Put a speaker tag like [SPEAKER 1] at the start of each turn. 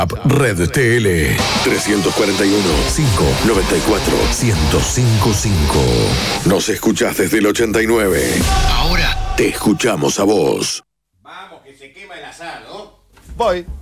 [SPEAKER 1] Red TL 341-594-1055. Nos escuchás desde el 89. Ahora te escuchamos a vos.
[SPEAKER 2] Vamos, que se quema el asado.
[SPEAKER 3] Voy.